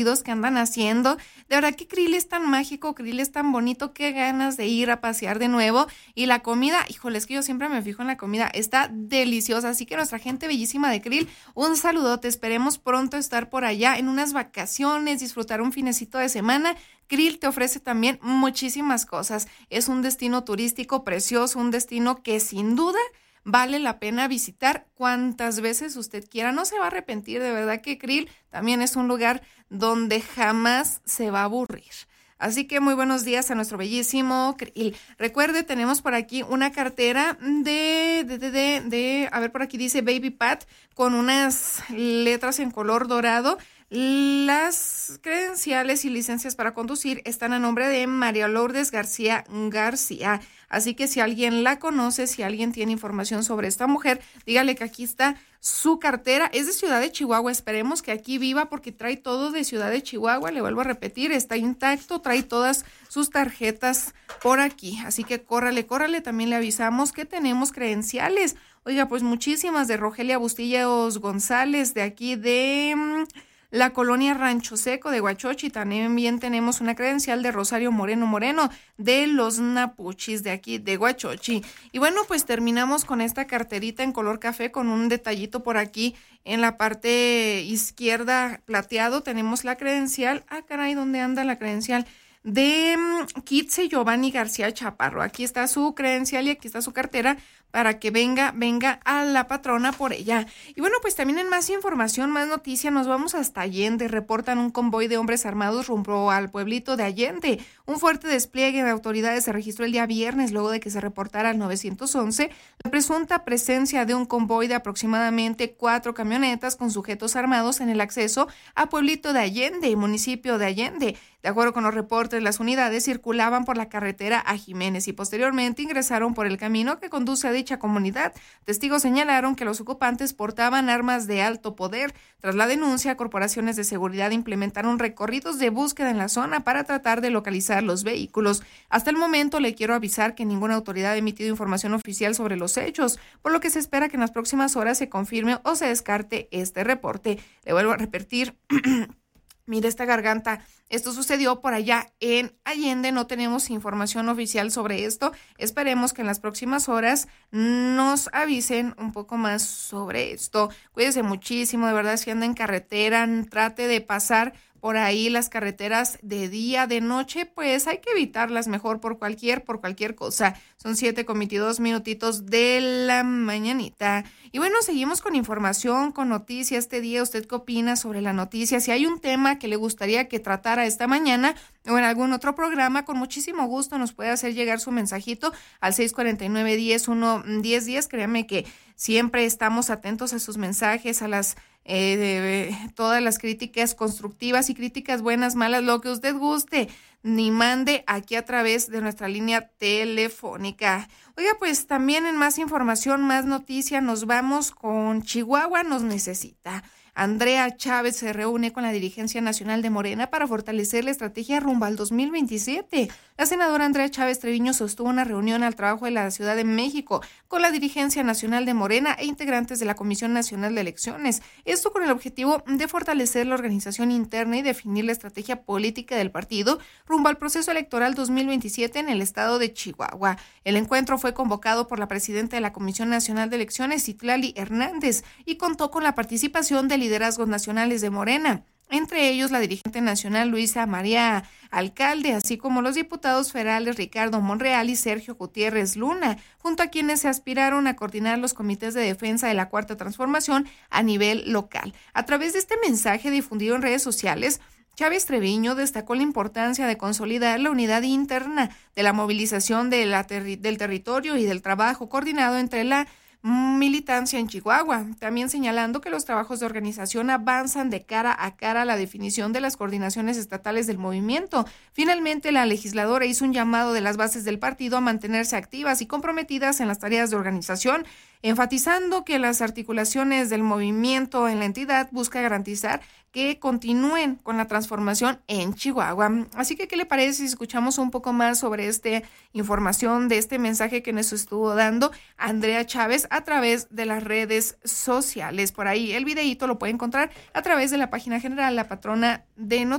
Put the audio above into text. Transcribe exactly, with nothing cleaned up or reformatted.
que andan haciendo. De verdad que Krill es tan mágico, Krill es tan bonito, qué ganas de ir a pasear de nuevo. Y la comida, híjole, es que yo siempre me fijo en la comida, está deliciosa. Así que nuestra gente bellísima de Krill, un saludote, esperemos pronto estar por allá en unas vacaciones, disfrutar un finecito de semana. Krill te ofrece también muchísimas cosas. Es un destino turístico precioso, un destino que sin duda vale la pena visitar cuantas veces usted quiera. No se va a arrepentir, de verdad que Krill también es un lugar donde jamás se va a aburrir. Así que muy buenos días a nuestro bellísimo Krill. Recuerde, tenemos por aquí una cartera de, de, de, de, de, a ver, por aquí dice Baby Pat con unas letras en color dorado. Las credenciales y licencias para conducir están a nombre de María Lourdes García García. Así que si alguien la conoce, si alguien tiene información sobre esta mujer, dígale que aquí está su cartera. Es de Ciudad de Chihuahua, esperemos que aquí viva porque trae todo de Ciudad de Chihuahua. Le vuelvo a repetir, está intacto, trae todas sus tarjetas por aquí. Así que córrale, córrale. También le avisamos que tenemos credenciales. Oiga, pues muchísimas de Rogelia Bustillos González, de aquí de la colonia Rancho Seco de Huachochi. También tenemos una credencial de Rosario Moreno Moreno de los Napuchis de aquí de Huachochi. Y bueno, pues terminamos con esta carterita en color café con un detallito por aquí en la parte izquierda plateado. Tenemos la credencial. Ah, caray, ¿dónde anda la credencial? De um, Kitse Giovanni García Chaparro. Aquí está su credencial y aquí está su cartera para que venga, venga a la patrona por ella. Y bueno, pues también en más información, más noticia, nos vamos hasta Allende. Reportan un convoy de hombres armados rumbo al pueblito de Allende. Un fuerte despliegue de autoridades se registró el día viernes luego de que se reportara al nueve once la presunta presencia de un convoy de aproximadamente cuatro camionetas con sujetos armados en el acceso a pueblito de Allende, municipio de Allende. De acuerdo con los reportes, las unidades circulaban por la carretera a Jiménez y posteriormente ingresaron por el camino que conduce a dicha comunidad. Testigos señalaron que los ocupantes portaban armas de alto poder. Tras la denuncia, corporaciones de seguridad implementaron recorridos de búsqueda en la zona para tratar de localizar los vehículos. Hasta el momento le quiero avisar que ninguna autoridad ha emitido información oficial sobre los hechos, por lo que se espera que en las próximas horas se confirme o se descarte este reporte. Le vuelvo a repetir. Mire esta garganta, esto sucedió por allá en Allende, no tenemos información oficial sobre esto, esperemos que en las próximas horas nos avisen un poco más sobre esto. Cuídese muchísimo, de verdad, si anda en carretera, trate de pasar por ahí las carreteras de día, de noche, pues hay que evitarlas mejor por cualquier, por cualquier cosa. Son siete con veintidós minutitos de la mañanita. Y bueno, seguimos con información, con noticias este día. ¿Usted qué opina sobre la noticia? Si hay un tema que le gustaría que tratara esta mañana o en algún otro programa, con muchísimo gusto nos puede hacer llegar su mensajito al seis cuarenta y nueve, diez, uno, diez, diez. Créame que siempre estamos atentos a sus mensajes, a las eh, de, todas las críticas constructivas y críticas buenas, malas, lo que usted guste, ni mande aquí a través de nuestra línea telefónica. Oiga, pues también en más información, más noticia, nos vamos con Chihuahua nos necesita. Andrea Chávez se reúne con la dirigencia nacional de Morena para fortalecer la estrategia rumbo al dos mil veintisiete. La senadora Andrea Chávez Treviño sostuvo una reunión al trabajo de la Ciudad de México con la dirigencia nacional de Morena e integrantes de la Comisión Nacional de Elecciones. Esto con el objetivo de fortalecer la organización interna y definir la estrategia política del partido rumbo al proceso electoral dos mil veintisiete en el estado de Chihuahua. El encuentro fue convocado por la presidenta de la Comisión Nacional de Elecciones, Citlali Hernández, y contó con la participación de liderazgos nacionales de Morena, entre ellos la dirigente nacional Luisa María Alcalde, así como los diputados federales Ricardo Monreal y Sergio Gutiérrez Luna, junto a quienes se aspiraron a coordinar los comités de defensa de la Cuarta Transformación a nivel local. A través de este mensaje difundido en redes sociales, Chávez Treviño destacó la importancia de consolidar la unidad interna de la movilización de la terri- del territorio y del trabajo coordinado entre la militancia en Chihuahua, también señalando que los trabajos de organización avanzan de cara a cara a la definición de las coordinaciones estatales del movimiento. Finalmente, la legisladora hizo un llamado de las bases del partido a mantenerse activas y comprometidas en las tareas de organización enfatizando que las articulaciones del movimiento en la entidad busca garantizar que continúen con la transformación en Chihuahua. Así que, ¿qué le parece si escuchamos un poco más sobre esta información, de este mensaje que nos estuvo dando Andrea Chávez a través de las redes sociales? Por ahí el videíto lo puede encontrar a través de la página general La Patrona de Noticias.